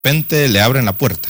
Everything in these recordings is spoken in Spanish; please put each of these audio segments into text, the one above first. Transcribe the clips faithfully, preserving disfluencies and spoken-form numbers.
repente le abren la puerta.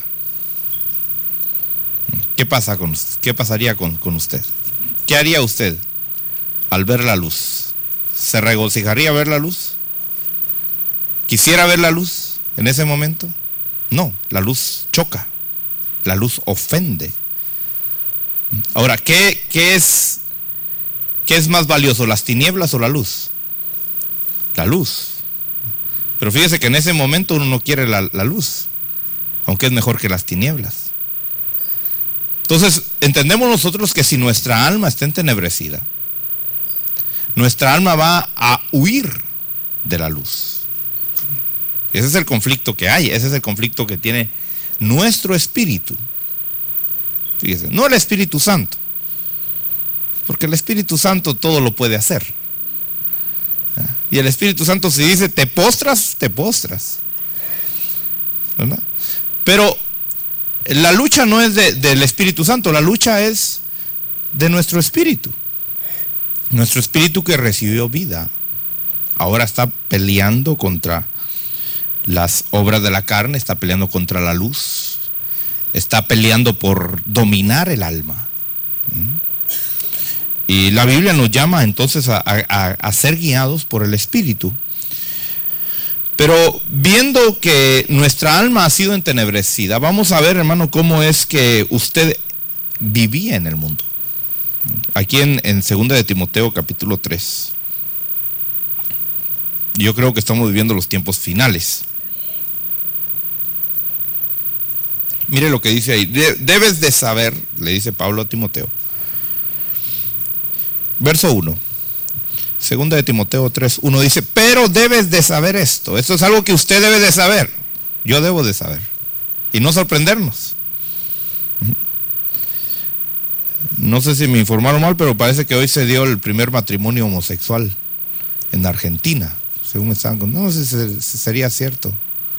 ¿Qué pasa con usted? ¿Qué pasaría con, con usted? ¿Qué haría usted al ver la luz? ¿Se regocijaría ver la luz? ¿Quisiera ver la luz en ese momento? No, la luz choca, la luz ofende. Ahora, ¿qué, qué es, qué es más valioso, las tinieblas o la luz? La luz. Pero fíjese que en ese momento uno no quiere la, la luz, aunque es mejor que las tinieblas. Entonces, entendemos nosotros que si nuestra alma está entenebrecida, nuestra alma va a huir de la luz. Ese es el conflicto que hay, ese es el conflicto que tiene nuestro espíritu. Fíjese, no el Espíritu Santo, porque el Espíritu Santo todo lo puede hacer. Y el Espíritu Santo si dice te postras, te postras, ¿verdad? Pero la lucha no es de, del Espíritu Santo, la lucha es de nuestro espíritu. Nuestro espíritu que recibió vida, ahora está peleando contra las obras de la carne, está peleando contra la luz, está peleando por dominar el alma. Y la Biblia nos llama entonces a, a, a ser guiados por el Espíritu. Pero viendo que nuestra alma ha sido entenebrecida, vamos a ver, hermano, cómo es que usted vivía en el mundo. Aquí en, en segunda de Timoteo capítulo tres. Yo creo que estamos viviendo los tiempos finales. Mire lo que dice ahí. Debes de saber, le dice Pablo a Timoteo. Verso uno. Segunda de Timoteo tres, uno dice, pero debes de saber esto. Esto es algo que usted debe de saber. Yo debo de saber. Y no sorprendernos. No sé si me informaron mal, pero parece que hoy se dio el primer matrimonio homosexual en Argentina. Según me estaban contando. No sé si sería cierto.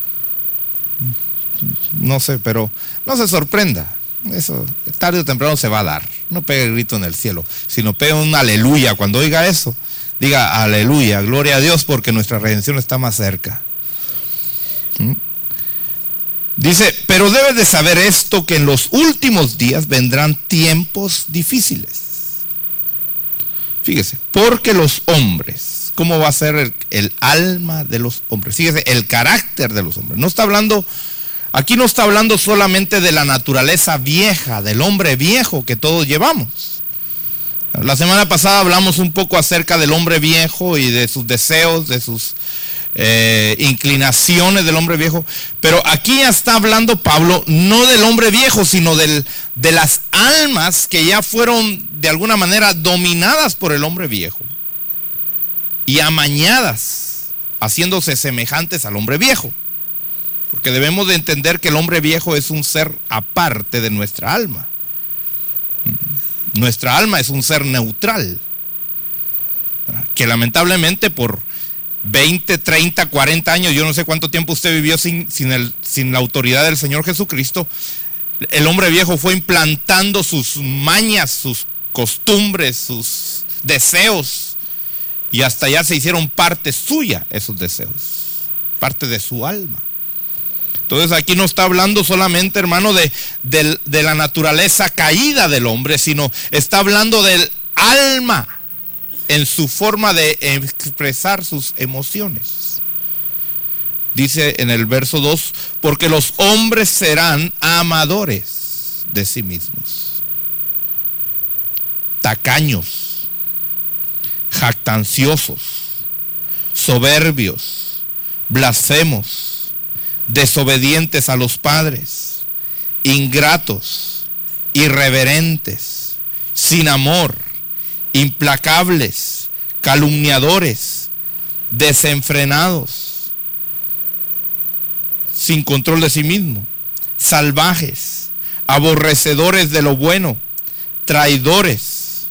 No sé, pero no se sorprenda. Eso tarde o temprano se va a dar. No pegue el grito en el cielo, sino pegue un aleluya. Cuando oiga eso, diga aleluya, gloria a Dios, porque nuestra redención está más cerca. ¿Mm? Dice, pero debes de saber esto, que en los últimos días vendrán tiempos difíciles. Fíjese, porque los hombres, ¿cómo va a ser el, el alma de los hombres? Fíjese, el carácter de los hombres. No está hablando, aquí no está hablando solamente de la naturaleza vieja, del hombre viejo que todos llevamos. La semana pasada hablamos un poco acerca del hombre viejo y de sus deseos, de sus eh, inclinaciones del hombre viejo. Pero aquí ya está hablando Pablo no del hombre viejo, sino del, de las almas que ya fueron de alguna manera dominadas por el hombre viejo y amañadas, haciéndose semejantes al hombre viejo. Porque debemos de entender que el hombre viejo es un ser aparte de nuestra alma. Nuestra alma es un ser neutral, que lamentablemente por veinte, treinta, cuarenta años, yo no sé cuánto tiempo usted vivió sin, sin, el, sin la autoridad del Señor Jesucristo, el hombre viejo fue implantando sus mañas, sus costumbres, sus deseos, y hasta ya se hicieron parte suya esos deseos, parte de su alma. Entonces aquí no está hablando solamente, hermano, de, de, de la naturaleza caída del hombre, sino está hablando del alma en su forma de expresar sus emociones. Dice en el verso dos, porque los hombres serán amadores de sí mismos, tacaños, jactanciosos, soberbios, blasfemos, desobedientes a los padres, ingratos, irreverentes, sin amor, implacables, calumniadores, desenfrenados, sin control de sí mismo, salvajes, aborrecedores de lo bueno, traidores,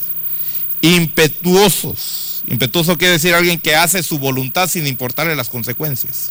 impetuosos. Impetuoso quiere decir alguien que hace su voluntad sin importarle las consecuencias.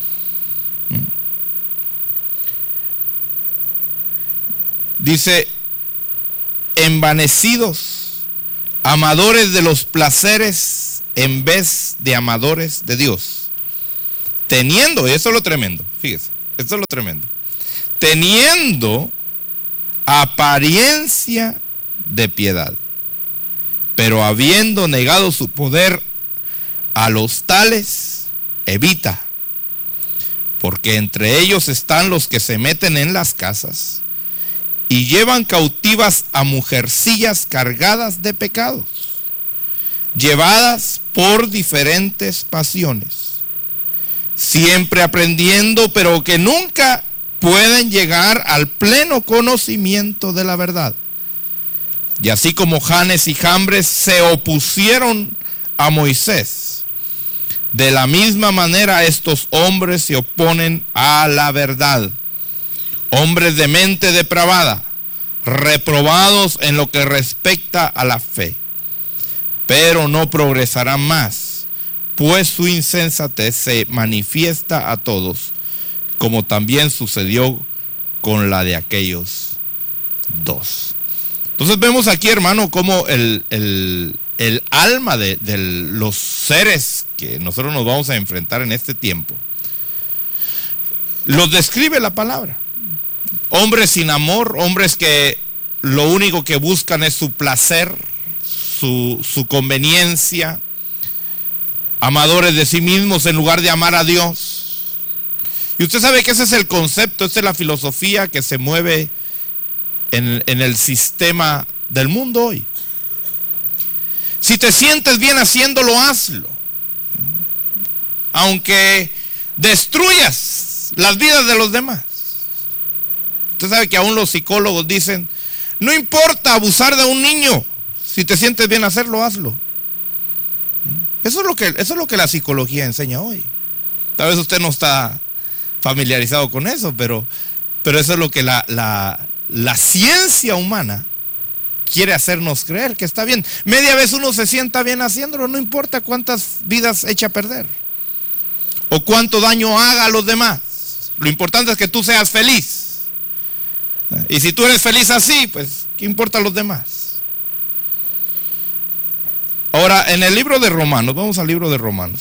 Dice, envanecidos, amadores de los placeres en vez de amadores de Dios. Teniendo, y eso es lo tremendo, fíjese, Esto es lo tremendo. Teniendo apariencia de piedad, pero habiendo negado su poder, a los tales evita, porque entre ellos están los que se meten en las casas y llevan cautivas a mujercillas cargadas de pecados, llevadas por diferentes pasiones, siempre aprendiendo, pero que nunca pueden llegar al pleno conocimiento de la verdad. Y así como Janes y Jambres se opusieron a Moisés, de la misma manera estos hombres se oponen a la verdad. Hombres de mente depravada, reprobados en lo que respecta a la fe, pero no progresarán más, pues su insensatez se manifiesta a todos, como también sucedió con la de aquellos dos. Entonces vemos aquí, hermano, cómo el, el, el alma de, de los seres que nosotros nos vamos a enfrentar en este tiempo, los describe la palabra. Hombres sin amor, hombres que lo único que buscan es su placer, su, su conveniencia, amadores de sí mismos en lugar de amar a Dios. Y usted sabe que ese es el concepto, esa es la filosofía que se mueve en, en el sistema del mundo hoy. Si te sientes bien haciéndolo, hazlo. Aunque destruyas las vidas de los demás. Usted sabe que aún los psicólogos dicen, no importa abusar de un niño, si te sientes bien hacerlo, hazlo. Eso es lo que, eso es lo que la psicología enseña hoy. Tal vez usted no está familiarizado con eso, pero, pero eso es lo que la, la, la ciencia humana quiere hacernos creer que está bien. Media vez uno se sienta bien haciéndolo, no importa cuántas vidas echa a perder o cuánto daño haga a los demás. Lo importante es que tú seas feliz. Y si tú eres feliz así, pues, ¿qué importa a los demás? Ahora, en el libro de Romanos, vamos al libro de Romanos.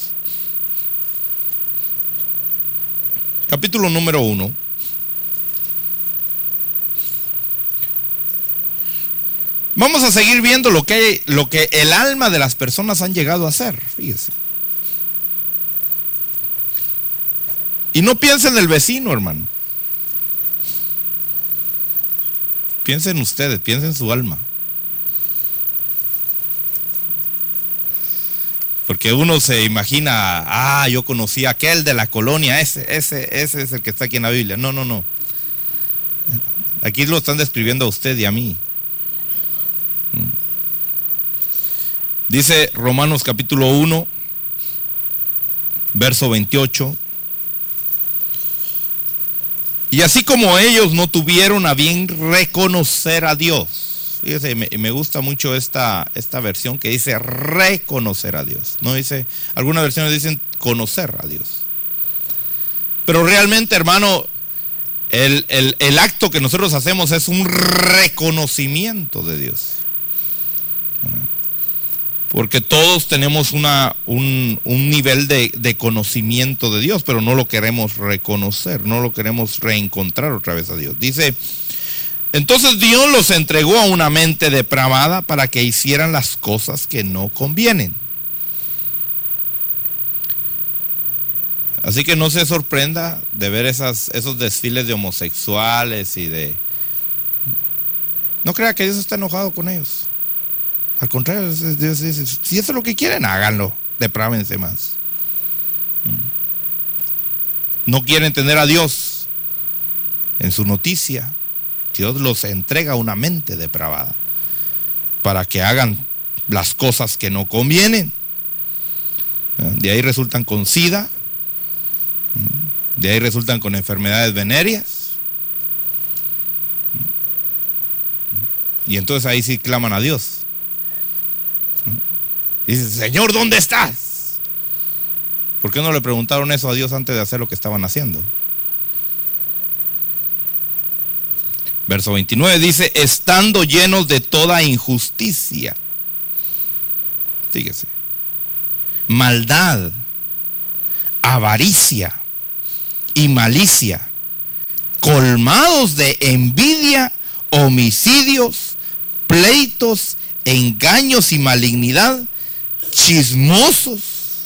Capítulo número uno. Vamos a seguir viendo lo que, lo que el alma de las personas han llegado a hacer. Fíjese. Y no piense en el vecino, hermano. Piensen en ustedes, piensen en su alma. Porque uno se imagina, ah, yo conocí a aquel de la colonia, ese, ese, ese es el que está aquí en la Biblia. No, no, no. Aquí lo están describiendo a usted y a mí. Dice Romanos capítulo uno, verso veintiocho. Y así como ellos no tuvieron a bien reconocer a Dios. Fíjese, me, me gusta mucho esta, esta versión que dice reconocer a Dios. No dice, algunas versiones dicen conocer a Dios. Pero realmente, hermano, el, el, el acto que nosotros hacemos es un reconocimiento de Dios. Porque todos tenemos una, un, un nivel de, de conocimiento de Dios, pero no lo queremos reconocer, no lo queremos reencontrar otra vez a Dios. Dice, entonces Dios los entregó a una mente depravada para que hicieran las cosas que no convienen. Así que no se sorprenda de ver esas, esos desfiles de homosexuales y de... No crea que Dios está enojado con ellos. Al contrario, Dios dice, si eso es lo que quieren, háganlo, deprávense más. No quieren tener a Dios en su noticia. Dios los entrega a una mente depravada para que hagan las cosas que no convienen. De ahí resultan con SIDA, de ahí resultan con enfermedades venéreas. Y entonces ahí sí claman a Dios. Dice, Señor, ¿dónde estás? ¿Por qué no le preguntaron eso a Dios antes de hacer lo que estaban haciendo? Verso veintinueve dice, estando llenos de toda injusticia. Fíjese. Maldad, avaricia y malicia. colmados de envidia, homicidios, pleitos, engaños y malignidad, chismosos.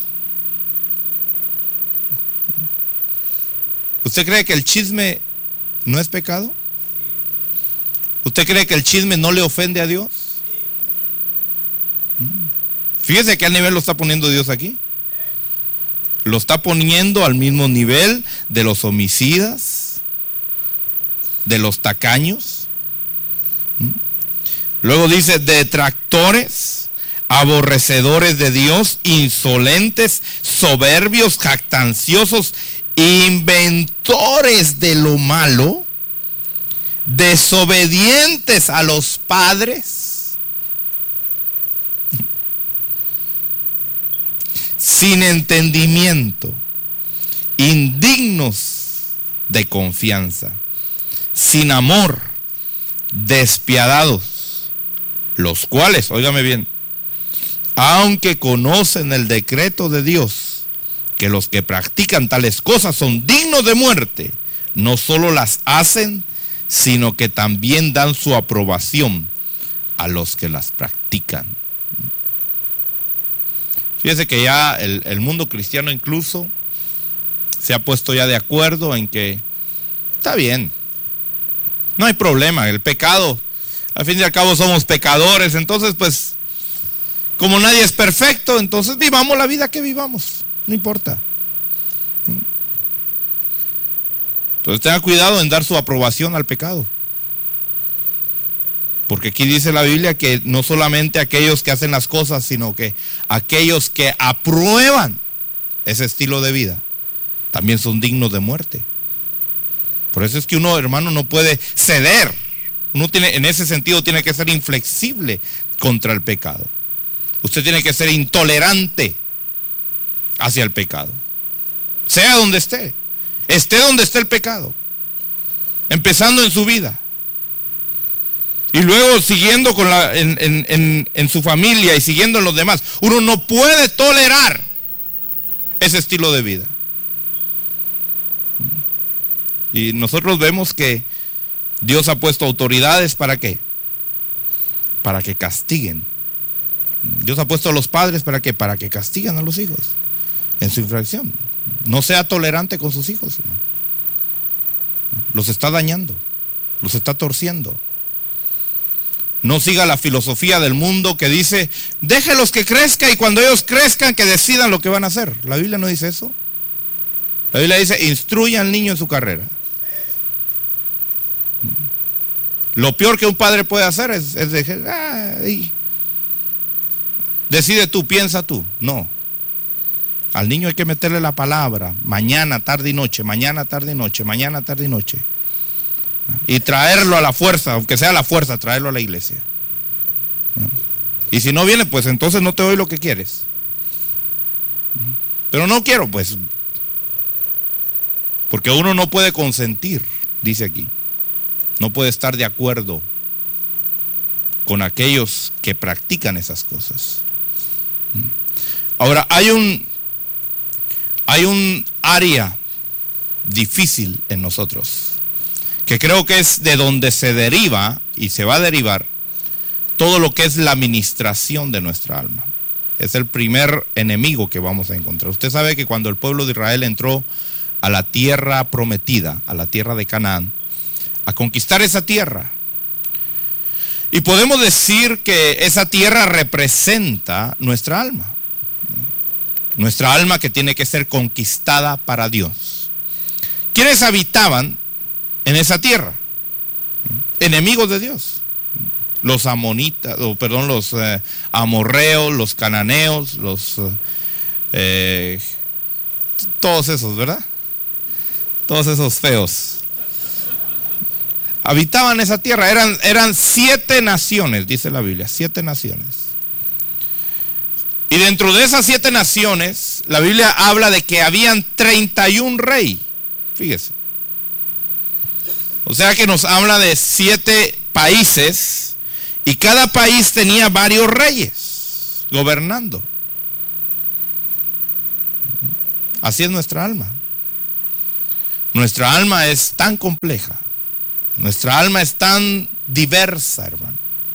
¿Usted cree que el chisme no es pecado? ¿Usted cree que el chisme no le ofende a Dios? Fíjese a qué nivel lo está poniendo Dios aquí. Lo está poniendo al mismo nivel de los homicidas, de los tacaños. Luego dice detractores, aborrecedores de Dios, insolentes, soberbios, jactanciosos, inventores de lo malo, desobedientes a los padres, sin entendimiento, indignos de confianza, sin amor, despiadados, los cuales, óigame bien, aunque conocen el decreto de Dios, que los que practican tales cosas son dignos de muerte, no solo las hacen, sino que también dan su aprobación a los que las practican. Fíjese que ya el, el mundo cristiano incluso se ha puesto ya de acuerdo en que está bien, no hay problema, el pecado, al fin y al cabo somos pecadores, entonces pues como nadie es perfecto, entonces vivamos la vida que vivamos, no importa. Entonces tenga cuidado en dar su aprobación al pecado. Porque aquí dice la Biblia que no solamente aquellos que hacen las cosas, sino que aquellos que aprueban ese estilo de vida, también son dignos de muerte. Por eso es que uno, hermano, no puede ceder. Uno tiene, en ese sentido, tiene que ser inflexible contra el pecado. Usted tiene que ser intolerante hacia el pecado. Sea donde esté. Esté donde esté el pecado. Empezando en su vida. Y luego siguiendo con la, en, en, en, en su familia y siguiendo en los demás. Uno no puede tolerar ese estilo de vida. Y nosotros vemos que Dios ha puesto autoridades ¿para qué? Para que castiguen. Dios ha puesto a los padres ¿para qué? Para que castiguen a los hijos en su infracción. No sea tolerante con sus hijos, hermano. Los está dañando, los está torciendo. No siga la filosofía del mundo que dice, déjelos que crezcan y cuando ellos crezcan que decidan lo que van a hacer. La Biblia no dice eso. La Biblia dice, instruya al niño en su carrera. Lo peor que un padre puede hacer es, es dejar, ay, decide tú, piensa tú. No. Al niño hay que meterle la palabra, mañana, tarde y noche, mañana, tarde y noche, mañana, tarde y noche. Y traerlo a la fuerza, aunque sea a la fuerza, traerlo a la iglesia. Y si no viene, pues entonces no te doy lo que quieres. Pero no quiero, pues. Porque uno no puede consentir, dice aquí. No puede estar de acuerdo con aquellos que practican esas cosas. Ahora, hay un, hay un área difícil en nosotros, que creo que es de donde se deriva y se va a derivar todo lo que es la administración de nuestra alma. Es el primer enemigo que vamos a encontrar. Usted sabe que cuando el pueblo de Israel entró a la tierra prometida, a la tierra de Canaán, a conquistar esa tierra, y podemos decir que esa tierra representa nuestra alma. Nuestra alma que tiene que ser conquistada para Dios. ¿Quiénes habitaban en esa tierra? Enemigos de Dios. Los amonitas, o perdón, los eh, amorreos, los cananeos, los eh, todos esos, ¿verdad? Todos esos feos. Habitaban esa tierra, eran, eran siete naciones, dice la Biblia, siete naciones. Y dentro de esas siete naciones, la Biblia habla de que habían treinta y un reyes. Fíjese. O sea que nos habla de siete países y cada país tenía varios reyes gobernando. Así es nuestra alma. Nuestra alma es tan compleja, nuestra alma es tan diversa, hermano,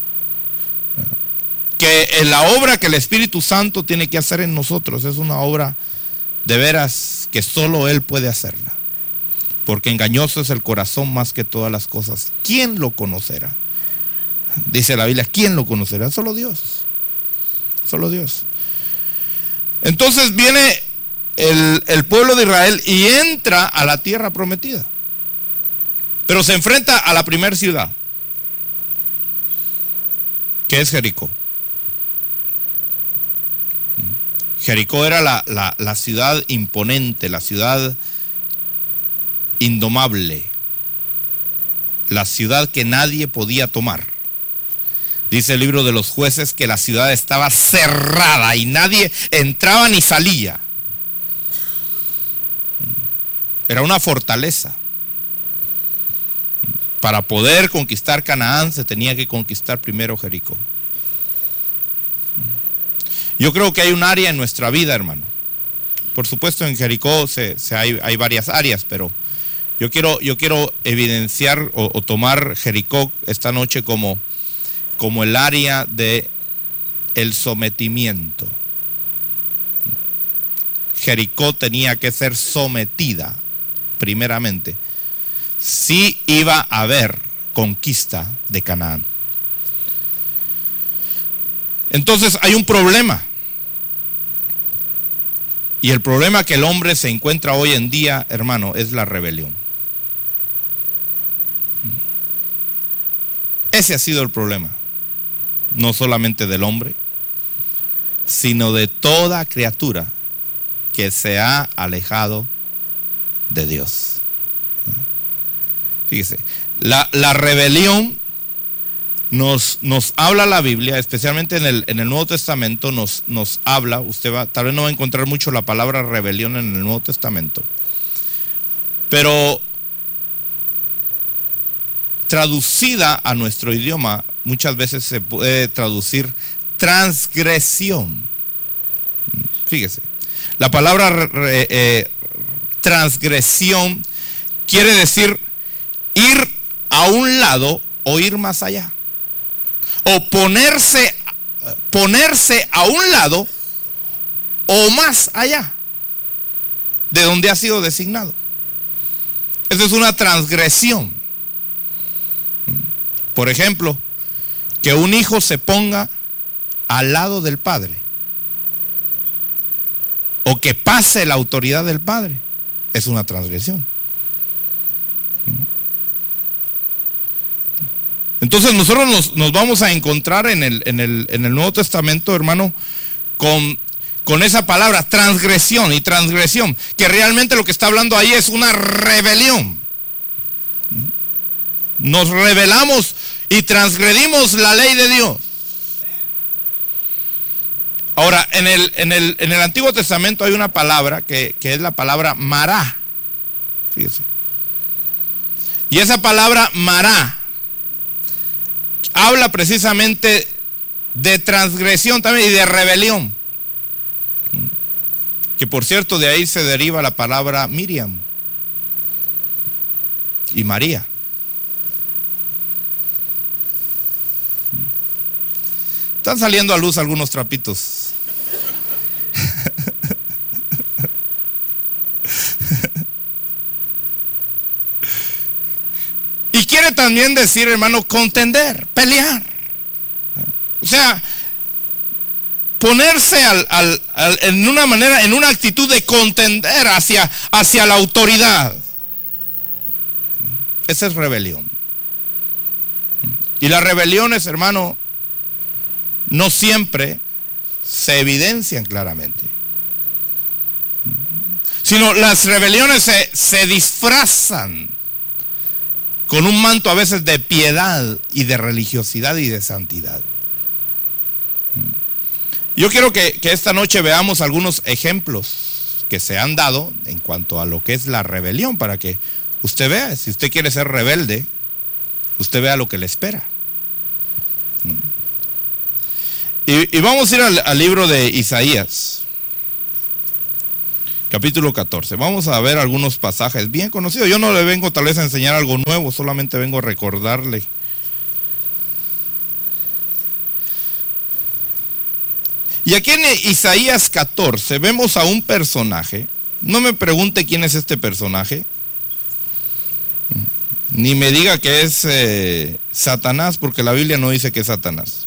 que la obra que el Espíritu Santo tiene que hacer en nosotros es una obra de veras que solo Él puede hacerla. Porque engañoso es el corazón más que todas las cosas. ¿Quién lo conocerá? Dice la Biblia, ¿quién lo conocerá? Solo Dios. Solo Dios. Entonces viene el, el pueblo de Israel y entra a la tierra prometida. Pero se enfrenta a la primera ciudad, que es Jericó. Jericó era la, la, la ciudad imponente, la ciudad indomable, la ciudad que nadie podía tomar. Dice el libro de los Jueces que la ciudad estaba cerrada y nadie entraba ni salía. Era una fortaleza. Para poder conquistar Canaán se tenía que conquistar primero Jericó. Yo creo que hay un área en nuestra vida, hermano. Por supuesto en Jericó se, se hay, hay varias áreas, pero yo quiero, yo quiero evidenciar o, o tomar Jericó esta noche como, como el área de el sometimiento. Jericó tenía que ser sometida primeramente. Sí iba a haber conquista de Canaán. Entonces hay un problema. Y el problema que el hombre se encuentra hoy en día, hermano, es la rebelión. Ese ha sido el problema. No solamente del hombre, sino de toda criatura que se ha alejado de Dios. Fíjese, la, la rebelión nos, nos habla la Biblia, especialmente en el, en el Nuevo Testamento, nos, nos habla, usted va, tal vez no va a encontrar mucho la palabra rebelión en el Nuevo Testamento, pero traducida a nuestro idioma, muchas veces se puede traducir transgresión. Fíjese, la palabra eh, eh, transgresión quiere decir ir a un lado o ir más allá. O ponerse, ponerse a un lado o más allá de donde ha sido designado. Esa es una transgresión. Por ejemplo, que un hijo se ponga al lado del padre o que pase la autoridad del padre, es una transgresión. Entonces nosotros nos, nos vamos a encontrar en el, en el, en el Nuevo Testamento, hermano, con, con esa palabra transgresión y transgresión, que realmente lo que está hablando ahí es una rebelión. Nos rebelamos y transgredimos la ley de Dios. Ahora, en el, en el, en el Antiguo Testamento hay una palabra que, que es la palabra mará. Fíjese. Y esa palabra mará habla precisamente de transgresión también y de rebelión. Que por cierto, de ahí se deriva la palabra Miriam y María. Están saliendo a luz algunos trapitos. Y quiere también decir, hermano, contender, pelear. O sea, ponerse al, al, al, en una manera, en una actitud de contender hacia, hacia la autoridad. Esa es rebelión. Y las rebeliones, hermano, no siempre se evidencian claramente, sino las rebeliones se, se disfrazan con un manto a veces de piedad y de religiosidad y de santidad. Yo quiero que, que esta noche veamos algunos ejemplos que se han dado en cuanto a lo que es la rebelión, para que usted vea, si usted quiere ser rebelde, usted vea lo que le espera. Y, y vamos a ir al, al libro de Isaías, capítulo catorce. Vamos a ver algunos pasajes bien conocidos. Yo no le vengo tal vez a enseñar algo nuevo, solamente vengo a recordarle. Y aquí en Isaías catorce vemos a un personaje. No me pregunte quién es este personaje, ni me diga que es eh, Satanás, porque la Biblia no dice que es Satanás.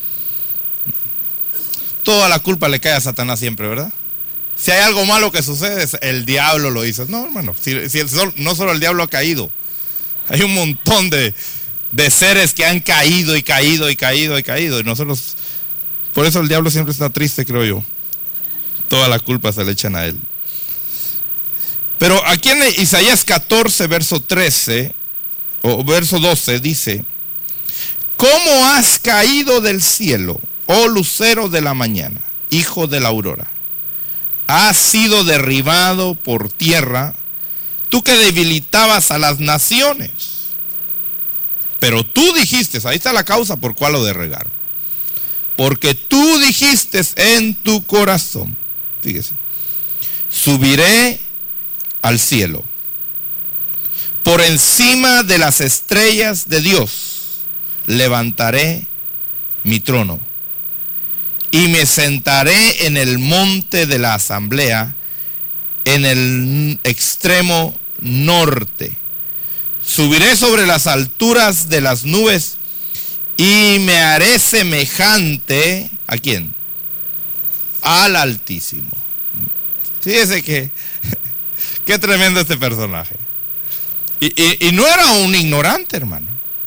Toda la culpa le cae a Satanás siempre, ¿verdad? Si hay algo malo que sucede, el diablo lo hizo. No, hermano, si, si el sol, no solo el diablo ha caído, hay un montón de, de seres que han caído y caído y caído y caído. Y nosotros, por eso el diablo siempre está triste, creo yo. Toda la culpa se le echan a él. Pero aquí en Isaías catorce, verso trece, o verso doce, dice: ¿cómo has caído del cielo, oh lucero de la mañana, hijo de la aurora? Has sido derribado por tierra, tú que debilitabas a las naciones. Pero tú dijiste, ahí está la causa por cuál lo derribaron. Porque tú dijiste en tu corazón, fíjese, subiré al cielo, por encima de las estrellas de Dios, levantaré mi trono. Y me sentaré en el monte de la asamblea, en el extremo norte. Subiré sobre las alturas de las nubes y me haré semejante, ¿a quién? Al Altísimo. Fíjese que, qué tremendo este personaje. Y, y, y no era un ignorante, hermano.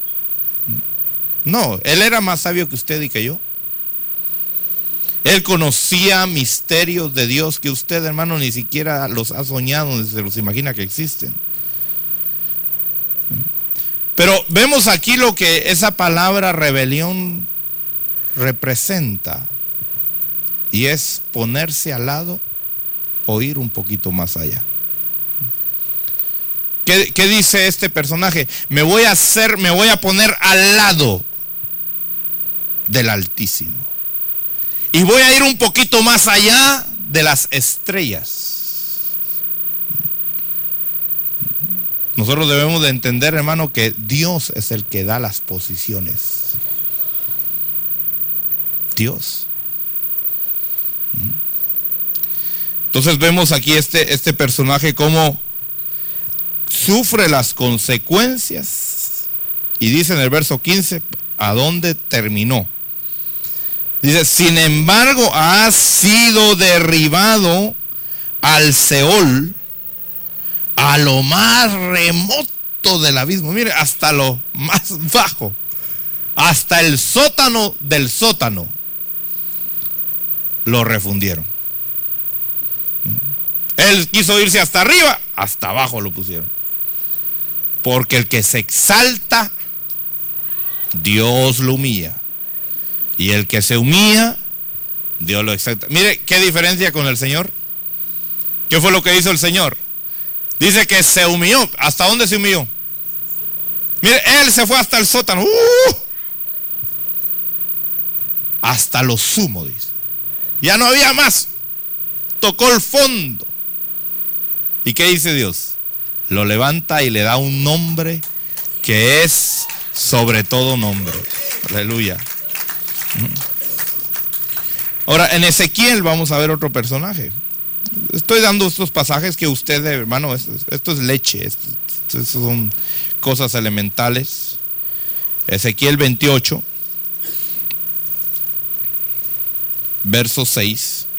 No, él era más sabio que usted y que yo. Él conocía misterios de Dios que usted, hermano, ni siquiera los ha soñado, ni se los imagina que existen. Pero vemos aquí lo que esa palabra rebelión representa. Y es ponerse al lado o ir un poquito más allá. ¿Qué, qué dice este personaje? Me voy a hacer, me voy a poner al lado del Altísimo. Y voy a ir un poquito más allá de las estrellas. Nosotros debemos de entender, hermano, que Dios es el que da las posiciones. Dios. Entonces vemos aquí este, este personaje cómo sufre las consecuencias. Y dice en el verso quince, ¿a dónde terminó? Dice, sin embargo, ha sido derribado al Seol, a lo más remoto del abismo. Mire, hasta lo más bajo, hasta el sótano del sótano, lo refundieron. Él quiso irse hasta arriba, hasta abajo lo pusieron. Porque el que se exalta, Dios lo humilla. Y el que se humilla, Dios lo exalta. Mire, qué diferencia con el Señor. ¿Qué fue lo que hizo el Señor? Dice que se humilló. ¿Hasta dónde se humilló? Mire, Él se fue hasta el sótano. ¡Uh! Hasta lo sumo, dice. Ya no había más. Tocó el fondo. ¿Y qué dice Dios? Lo levanta y le da un nombre que es sobre todo nombre. Aleluya. Ahora, en Ezequiel vamos a ver otro personaje. Estoy dando estos pasajes que usted, hermano, esto, esto es leche, esto, esto son cosas elementales. Ezequiel veintiocho, verso seis.